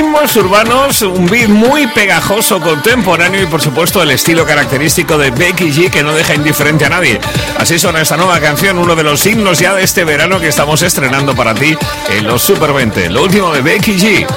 ritmos urbanos, un beat muy pegajoso, contemporáneo y por supuesto el estilo característico de Becky G que no deja indiferente a nadie. Así suena esta nueva canción, uno de los himnos ya de este verano que estamos estrenando para ti en los Super 20. Lo último de Becky G.